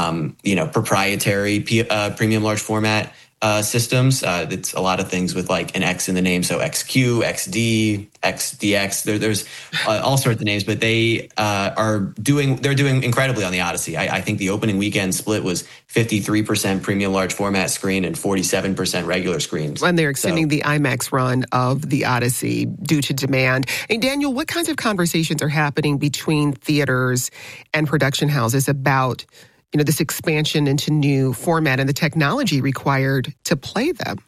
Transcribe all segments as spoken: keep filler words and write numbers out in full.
um, you know, proprietary P, uh, premium large format uh, systems. Uh, it's a lot of things with like an X in the name. So X Q, X D, X D X, there, there's uh, all sorts of names, but they uh, are doing, they're doing incredibly on the Odyssey. I, I think the opening weekend split was fifty-three percent premium large format screen and forty-seven percent regular screens. And they're extending so, the IMAX run of the Odyssey due to demand. And Daniel, what kinds of conversations are happening between theaters and production houses about, you know, this expansion into new format and the technology required to play them?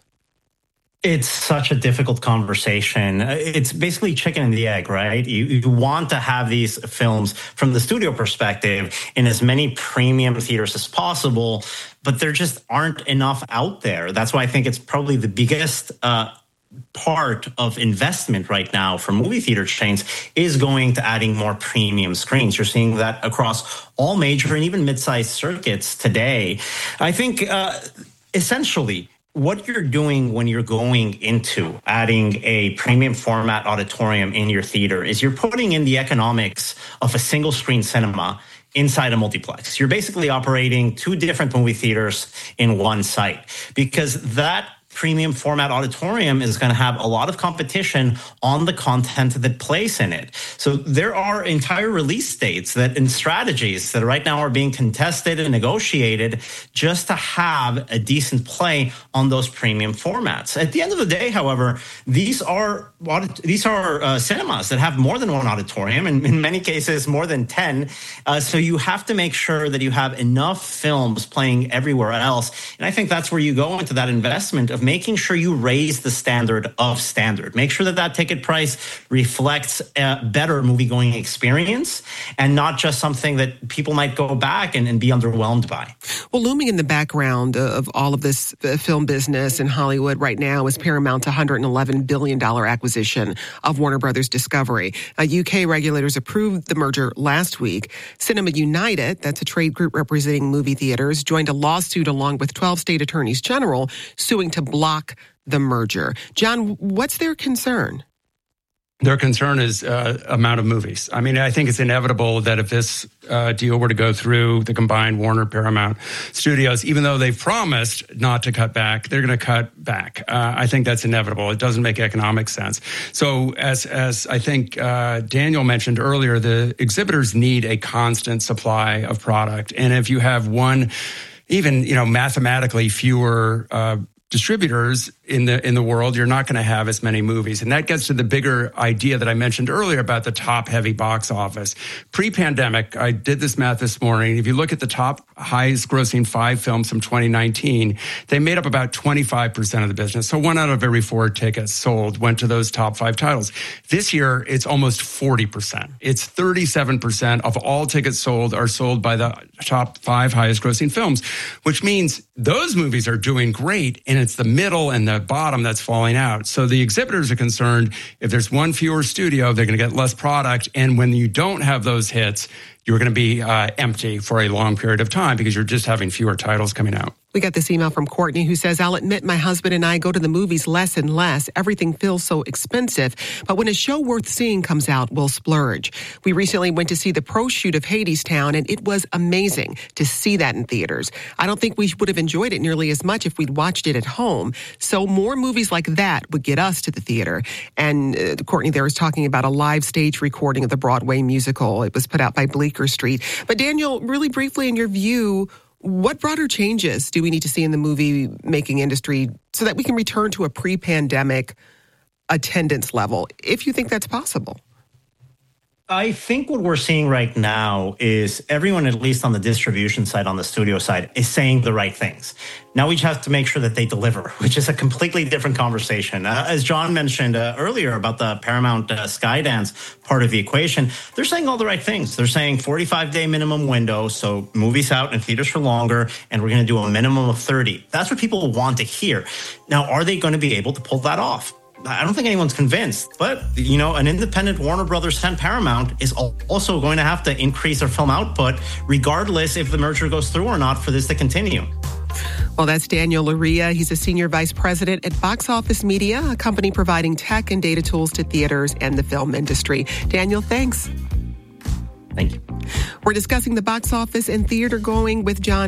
It's such a difficult conversation. It's basically chicken and the egg, right? You, you want to have these films from the studio perspective in as many premium theaters as possible, but there just aren't enough out there. That's why I think it's probably the biggest uh, part of investment right now for movie theater chains is going to adding more premium screens. You're seeing that across all major and even mid-sized circuits today. I think uh, essentially, what you're doing when you're going into adding a premium format auditorium in your theater is you're putting in the economics of a single screen cinema inside a multiplex. You're basically operating two different movie theaters in one site, because that premium format auditorium is going to have a lot of competition on the content that plays in it. So there are entire release dates that and strategies that right now are being contested and negotiated just to have a decent play on those premium formats. At the end of the day, however, these are these are uh, cinemas that have more than one auditorium, and in many cases more than ten. Uh, so you have to make sure that you have enough films playing everywhere else. And I think that's where you go into that investment of making sure you raise the standard of standard. Make sure that that ticket price reflects a better movie-going experience and not just something that people might go back and, and be underwhelmed by. Well, looming in the background of all of this film business in Hollywood right now is Paramount's one hundred eleven billion dollars acquisition of Warner Brothers Discovery. Uh, U K regulators approved the merger last week. Cinema United, that's a trade group representing movie theaters, joined a lawsuit along with twelve state attorneys general suing to block the merger. John, what's their concern? Their concern is uh, amount of movies. I mean, I think it's inevitable that if this uh, deal were to go through, the combined Warner Paramount Studios, even though they've promised not to cut back, they're going to cut back. Uh, I think that's inevitable. It doesn't make economic sense. So as as I think uh, Daniel mentioned earlier, the exhibitors need a constant supply of product. And if you have one, even, you know, mathematically fewer uh distributors in the in the world, you're not going to have as many movies. And that gets to the bigger idea that I mentioned earlier about the top-heavy box office. Pre-pandemic, I did this math this morning. If you look at the top highest-grossing five films from twenty nineteen, they made up about twenty-five percent of the business. So one out of every four tickets sold went to those top five titles. This year, it's almost forty percent. It's thirty-seven percent of all tickets sold are sold by the top five highest-grossing films, which means those movies are doing great, and it's the middle and the bottom that's falling out. So the exhibitors are concerned if there's one fewer studio, they're going to get less product. And when you don't have those hits, you're going to be uh, empty for a long period of time because you're just having fewer titles coming out. We got this email from Courtney who says, I'll admit my husband and I go to the movies less and less. Everything feels so expensive. But when a show worth seeing comes out, we'll splurge. We recently went to see the pro shoot of Hadestown, and it was amazing to see that in theaters. I don't think we would have enjoyed it nearly as much if we'd watched it at home. So more movies like that would get us to the theater. And uh, Courtney there is talking about a live stage recording of the Broadway musical. It was put out by Bleecker Street. But Daniel, really briefly, in your view, what broader changes do we need to see in the movie-making industry so that we can return to a pre-pandemic attendance level, if you think that's possible? I think what we're seeing right now is everyone, at least on the distribution side, on the studio side, is saying the right things. Now we just have to make sure that they deliver, which is a completely different conversation. Uh, as John mentioned uh, earlier about the Paramount uh, Skydance part of the equation, they're saying all the right things. They're saying forty-five day minimum window, so movies out in theaters for longer, and we're going to do a minimum of thirty. That's what people want to hear. Now, are they going to be able to pull that off? I don't think anyone's convinced, but, you know, an independent Warner Brothers and Paramount is also going to have to increase their film output, regardless if the merger goes through or not, for this to continue. Well, that's Daniel Luria. He's a senior vice president at Box Office Media, a company providing tech and data tools to theaters and the film industry. Daniel, thanks. Thank you. We're discussing the box office and theater going with John